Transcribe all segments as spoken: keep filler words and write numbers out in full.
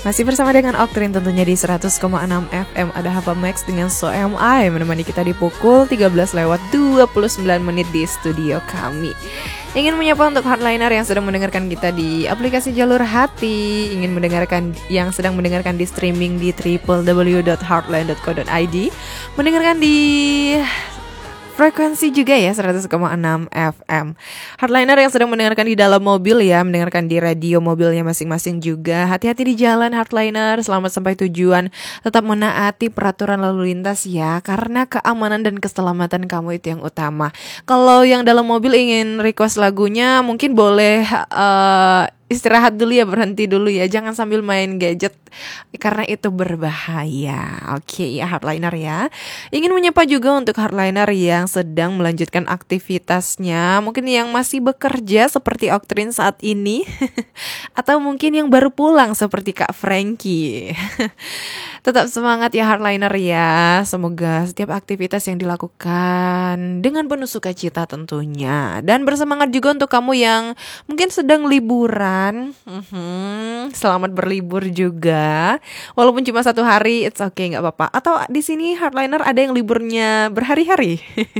Masih bersama dengan Oktrin tentunya di seratus koma enam F M. Ada Hava Max dengan So Am I menemani kita di pukul tiga belas lewat dua puluh sembilan menit di studio kami. Ingin menyapa untuk hardliner yang sedang mendengarkan kita di aplikasi Jalur Hati, ingin mendengarkan yang sedang mendengarkan di streaming di w w w dot heartline dot co dot i d, mendengarkan di frekuensi juga ya seratus koma enam F M. Hardliner yang sedang mendengarkan di dalam mobil ya, mendengarkan di radio mobilnya masing-masing juga. Hati-hati di jalan hardliner, selamat sampai tujuan. Tetap menaati peraturan lalu lintas ya, karena keamanan dan keselamatan kamu itu yang utama. Kalau yang dalam mobil ingin request lagunya, mungkin boleh uh, istirahat dulu ya, berhenti dulu ya, jangan sambil main gadget karena itu berbahaya. Oke ya hardliner ya. Ingin menyapa juga untuk hardliner yang sedang melanjutkan aktivitasnya, mungkin yang masih bekerja seperti Oktrin saat ini atau mungkin yang baru pulang seperti Kak Frankie. Tetap semangat ya hardliner ya. Semoga setiap aktivitas yang dilakukan dengan penuh sukacita tentunya. Dan bersemangat juga untuk kamu yang mungkin sedang liburan. Mm-hmm. Selamat berlibur juga. Walaupun cuma satu hari, it's okay, nggak apa-apa. Atau di sini hardliner ada yang liburnya berhari-hari.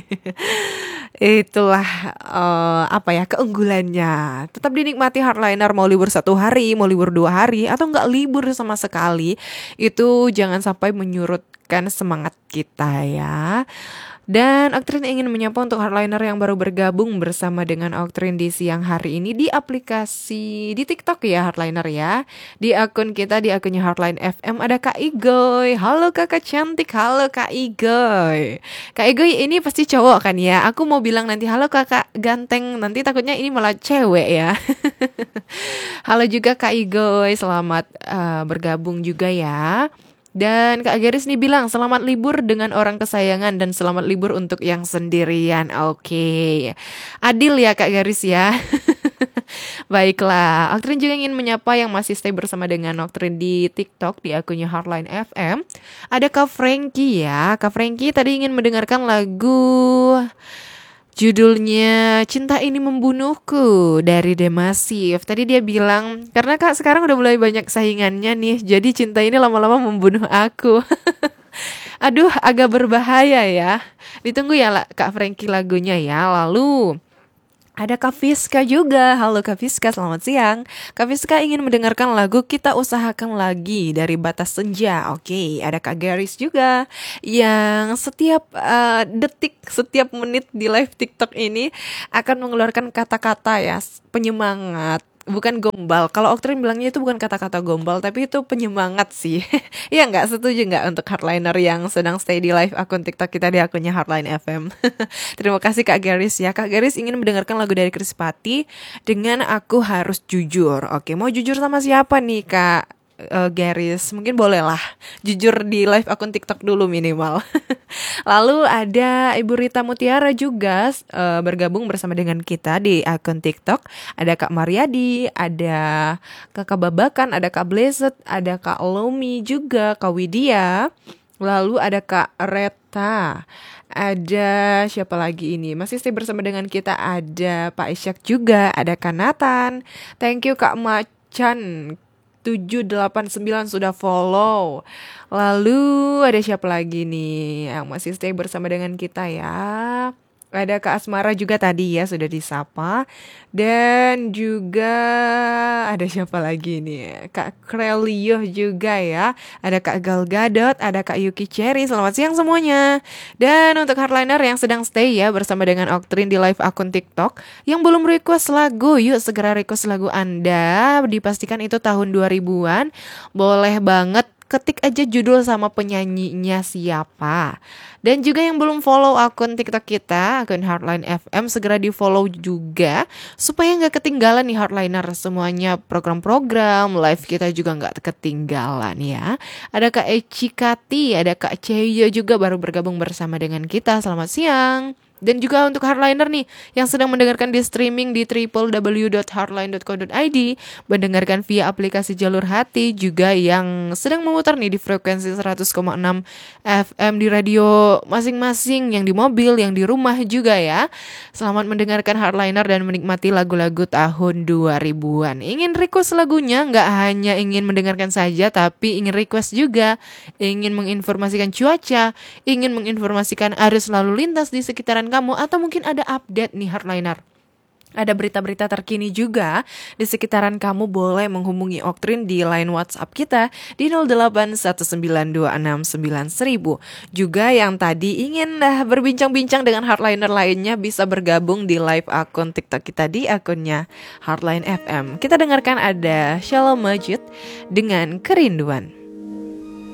Itulah uh, apa ya keunggulannya. Tetap dinikmati hardliner, mau libur satu hari, mau libur dua hari, atau nggak libur sama sekali. Itu jangan sampai menyurutkan semangat kita ya. Dan Oktrin ingin menyapa untuk hardliner yang baru bergabung bersama dengan Oktrin di siang hari ini di aplikasi di TikTok ya hardliner ya. Di akun kita, di akunnya Hardline F M ada Kak Igoy. Halo kakak cantik, halo Kak Igoy. Kak Igoy ini pasti cowok kan ya. Aku mau bilang nanti halo kakak ganteng, nanti takutnya ini malah cewek ya. Halo juga Kak Igoy, selamat uh, bergabung juga ya. Dan Kak Garis nih bilang selamat libur dengan orang kesayangan dan selamat libur untuk yang sendirian. Oke, adil ya Kak Garis ya. Baiklah, Oktrin juga ingin menyapa yang masih stay bersama dengan Oktrin di TikTok di akunnya Hardline F M. Ada Kak Frankie ya. Kak Frankie tadi ingin mendengarkan lagu judulnya Cinta Ini Membunuhku dari Demasif. Tadi dia bilang karena Kak sekarang udah mulai banyak saingannya nih, jadi cinta ini lama-lama membunuh aku. Aduh agak berbahaya ya. Ditunggu ya Kak Frankie lagunya ya. Lalu ada Kak Fiska juga. Halo Kak Fiska, selamat siang. Kak Fiska ingin mendengarkan lagu Kita Usahakan Lagi dari Batas Senja. Oke, ada Kak Garis juga yang setiap uh, detik, setiap menit di live TikTok ini akan mengeluarkan kata-kata ya penyemangat. Bukan gombal. Kalau Oktrin bilangnya itu bukan kata-kata gombal, tapi itu penyemangat sih. Iya nggak, setuju nggak untuk hardliner yang sedang stay di live akun TikTok kita di akunnya Hardline F M. Terima kasih Kak Garis ya. Kak Garis ingin mendengarkan lagu dari Krispati dengan Aku Harus Jujur. Oke, mau jujur sama siapa nih Kak uh, Garis? Mungkin boleh lah jujur di live akun TikTok dulu minimal. Lalu ada Ibu Rita Mutiara juga uh, bergabung bersama dengan kita di akun TikTok. Ada Kak Mariadi, ada Kakak Babakan, ada Kak Blessed, ada Kak Lomi juga, Kak Widya. Lalu ada Kak Reta. Ada siapa lagi ini? Masih stay bersama dengan kita, ada Pak Isyak juga, ada Kak Nathan. Thank you Kak Macan tujuh delapan sembilan sudah follow. Lalu ada siapa lagi nih yang masih stay bersama dengan kita ya? Ada Kak Asmara juga tadi ya sudah disapa. Dan juga ada siapa lagi nih? Kak Krelio juga ya. Ada Kak Gal Gadot, ada Kak Yuki Cherry. Selamat siang semuanya. Dan untuk hardliner yang sedang stay ya bersama dengan Oktrin di live akun TikTok, yang belum request lagu, yuk segera request lagu Anda. Dipastikan itu tahun dua ribuan. Boleh banget ketik aja judul sama penyanyinya siapa. Dan juga yang belum follow akun TikTok kita, akun Hardline F M, segera di follow juga supaya nggak ketinggalan nih hardliner semuanya, program-program live kita juga nggak ketinggalan ya. Ada Kak Eci Kati, ada Kak Ceyo juga baru bergabung bersama dengan kita. Selamat siang. Dan juga untuk Hardliner nih yang sedang mendengarkan di streaming di w w w dot hardline dot co dot i d, mendengarkan via aplikasi Jalur Hati, juga yang sedang memutar nih di frekuensi seratus koma enam F M di radio masing-masing, yang di mobil, yang di rumah juga ya. Selamat mendengarkan Hardliner dan menikmati lagu-lagu tahun dua ribuan. Ingin request lagunya, nggak hanya ingin mendengarkan saja, tapi ingin request juga, ingin menginformasikan cuaca, ingin menginformasikan arus lalu lintas di sekitaran kamu, atau mungkin ada update nih Hardliner, ada berita-berita terkini juga di sekitaran kamu, boleh menghubungi Oktrin di line WhatsApp kita di nol delapan satu sembilan dua enam sembilan seribu. Juga yang tadi ingin uh, berbincang-bincang dengan Hardliner lainnya bisa bergabung di live akun TikTok kita di akunnya Hardline F M. Kita dengarkan ada Shalom Majid dengan Kerinduan.